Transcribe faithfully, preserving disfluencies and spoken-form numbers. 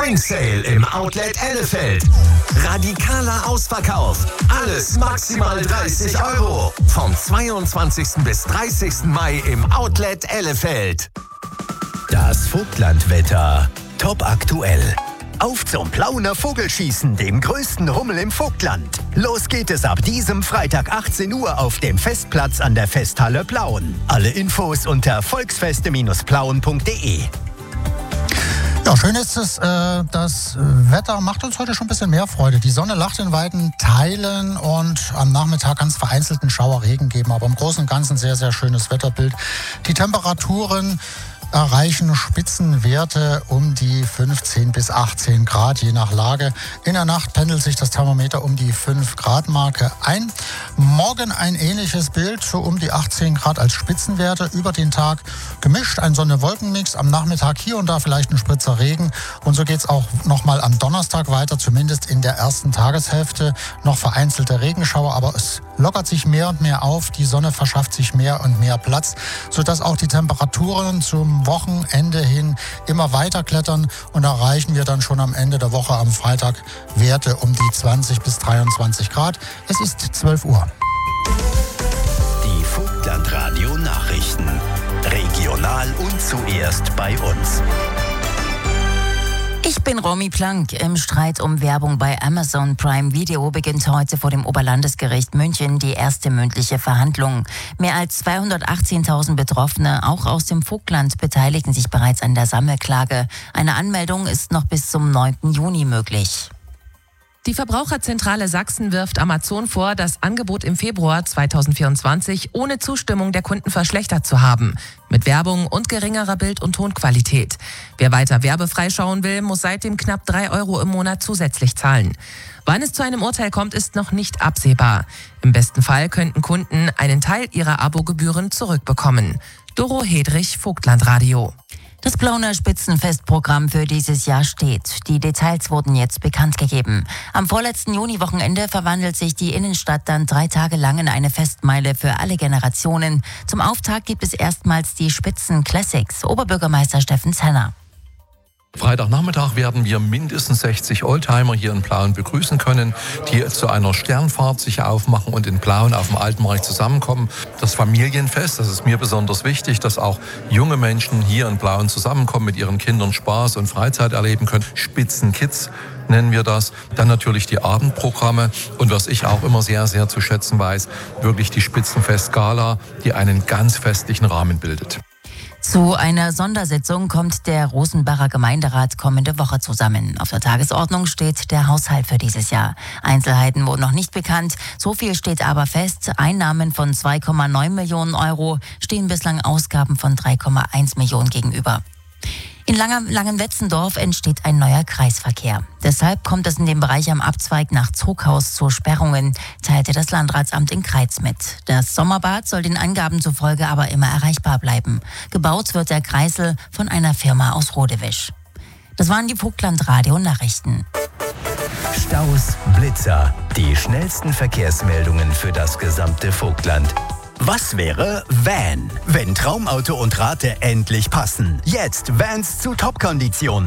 Spring Sale im Outlet Ellefeld. Radikaler Ausverkauf. Alles maximal dreißig Euro. Vom zweiundzwanzigsten bis dreißigsten Mai im Outlet Ellefeld. Das Vogtlandwetter. Top aktuell. Auf zum Plauner Vogelschießen, dem größten Rummel im Vogtland. Los geht es ab diesem Freitag achtzehn Uhr auf dem Festplatz an der Festhalle Plauen. Alle Infos unter volksfeste Plauen punkt de. Ja, schön ist es, äh, das Wetter macht uns heute schon ein bisschen mehr Freude. Die Sonne lacht in weiten Teilen und am Nachmittag kann es vereinzelten Schauerregen geben, aber im Großen und Ganzen sehr, sehr schönes Wetterbild. Die Temperaturen erreichen Spitzenwerte um die fünfzehn bis achtzehn Grad, je nach Lage. In der Nacht pendelt sich das Thermometer um die fünf Grad Marke ein. Morgen ein ähnliches Bild, so um die achtzehn Grad als Spitzenwerte. Über den Tag gemischt, ein Sonne-Wolken-Mix. Am Nachmittag hier und da vielleicht ein Spritzer Regen. Und so geht es auch nochmal am Donnerstag weiter, zumindest in der ersten Tageshälfte. Noch vereinzelte Regenschauer, aber es lockert sich mehr und mehr auf. Die Sonne verschafft sich mehr und mehr Platz, sodass auch die Temperaturen zum Wochenende hin immer weiter klettern und erreichen wir dann schon am Ende der Woche am Freitag Werte um die zwanzig bis dreiundzwanzig Grad. Es ist zwölf Uhr. Die Vogtlandradio Nachrichten. Regional und zuerst bei uns. Ich bin Romy Plank. Im Streit um Werbung bei Amazon Prime Video beginnt heute vor dem Oberlandesgericht München die erste mündliche Verhandlung. Mehr als zweihundertachtzehntausend Betroffene, auch aus dem Vogtland, beteiligen sich bereits an der Sammelklage. Eine Anmeldung ist noch bis zum neunten Juni möglich. Die Verbraucherzentrale Sachsen wirft Amazon vor, das Angebot im Februar zweitausendvierundzwanzig ohne Zustimmung der Kunden verschlechtert zu haben. Mit Werbung und geringerer Bild- und Tonqualität. Wer weiter werbefrei schauen will, muss seitdem knapp drei Euro im Monat zusätzlich zahlen. Wann es zu einem Urteil kommt, ist noch nicht absehbar. Im besten Fall könnten Kunden einen Teil ihrer Abogebühren zurückbekommen. Doro Hedrich, Vogtlandradio. Das Plauner Spitzenfestprogramm für dieses Jahr steht. Die Details wurden jetzt bekannt gegeben. Am vorletzten Juniwochenende verwandelt sich die Innenstadt dann drei Tage lang in eine Festmeile für alle Generationen. Zum Auftakt gibt es erstmals die Spitzen Classics. Oberbürgermeister Steffen Zenner. Freitagnachmittag werden wir mindestens sechzig Oldtimer hier in Plauen begrüßen können, die zu einer Sternfahrt sich aufmachen und in Plauen auf dem Altenmarkt zusammenkommen. Das Familienfest, das ist mir besonders wichtig, dass auch junge Menschen hier in Plauen zusammenkommen, mit ihren Kindern Spaß und Freizeit erleben können. Spitzenkids nennen wir das. Dann natürlich die Abendprogramme und was ich auch immer sehr, sehr zu schätzen weiß, wirklich die Spitzenfest-Gala, die einen ganz festlichen Rahmen bildet. Zu einer Sondersitzung kommt der Rosenbacher Gemeinderat kommende Woche zusammen. Auf der Tagesordnung steht der Haushalt für dieses Jahr. Einzelheiten wurden noch nicht bekannt. So viel steht aber fest. Einnahmen von zwei Komma neun Millionen Euro stehen bislang Ausgaben von drei Komma eins Millionen gegenüber. In Langenwetzendorf entsteht ein neuer Kreisverkehr. Deshalb kommt es in dem Bereich am Abzweig nach Zoghaus zu Sperrungen, teilte das Landratsamt in Kreiz mit. Das Sommerbad soll den Angaben zufolge aber immer erreichbar bleiben. Gebaut wird der Kreisel von einer Firma aus Rodewisch. Das waren die Vogtlandradio-Nachrichten. Staus, Blitzer, die schnellsten Verkehrsmeldungen für das gesamte Vogtland. Was wäre Van, wenn Traumauto und Rate endlich passen? Jetzt Vans zu Top-Kondition.